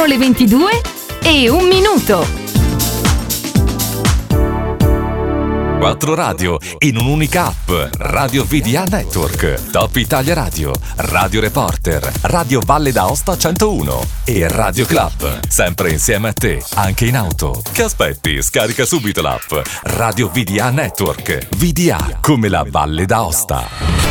Sono le 22:01. 4 radio in un'unica app. Radio VDA Network, Top Italia Radio, Radio Reporter, Radio Valle d'Aosta 101 e Radio Club. Sempre insieme a te, anche in auto. Che aspetti? Scarica subito l'app Radio VDA Network. VDA come la Valle d'Aosta.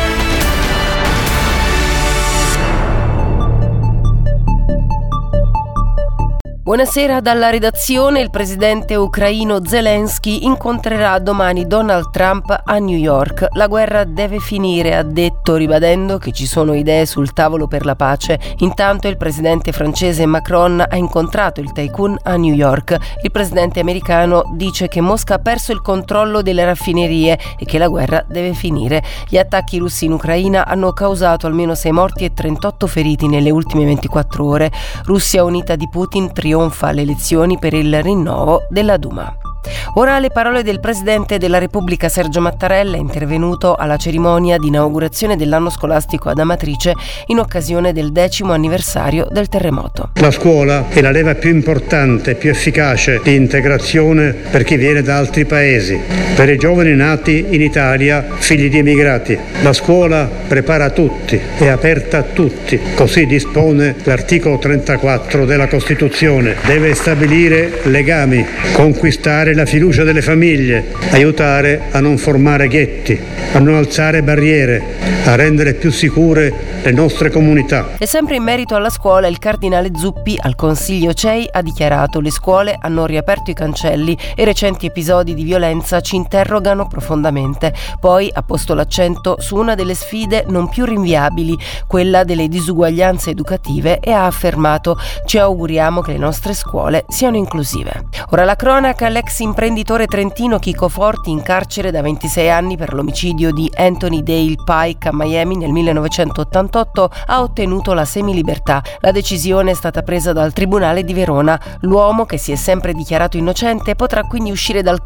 Buonasera dalla redazione. Il presidente ucraino Zelensky incontrerà domani Donald Trump a New York. La guerra deve finire, ha detto, ribadendo che ci sono idee sul tavolo per la pace. Intanto il presidente francese Macron ha incontrato il tycoon a New York. Il presidente americano dice che Mosca ha perso il controllo delle raffinerie e che la guerra deve finire. Gli attacchi russi in Ucraina hanno causato almeno 6 morti e 38 feriti nelle ultime 24 ore. Russia unita di Putin trionfa alle elezioni per il rinnovo della Duma. Ora le parole del Presidente della Repubblica Sergio Mattarella, intervenuto alla cerimonia di inaugurazione dell'anno scolastico ad Amatrice in occasione del 10° anniversario del terremoto. La scuola è la leva più importante e più efficace di integrazione per chi viene da altri paesi, per i giovani nati in Italia, figli di emigrati. La scuola prepara tutti, è aperta a tutti, così dispone l'articolo 34 della Costituzione. Deve stabilire legami, conquistare la fiducia delle famiglie, aiutare a non formare ghetti, a non alzare barriere, a rendere più sicure le nostre comunità. E sempre in merito alla scuola, il cardinale Zuppi al Consiglio CEI ha dichiarato: le scuole hanno riaperto i cancelli e recenti episodi di violenza ci interrogano profondamente. Poi ha posto l'accento su una delle sfide non più rinviabili, quella delle disuguaglianze educative, e ha affermato: ci auguriamo che le nostre scuole siano inclusive. Ora la cronaca. L'ex imprenditore trentino Chico Forti, in carcere da 26 anni per l'omicidio di Anthony Dale Pike a Miami nel 1988, ha ottenuto la semilibertà. La decisione è stata presa dal Tribunale di Verona. L'uomo, che si è sempre dichiarato innocente, potrà quindi uscire dal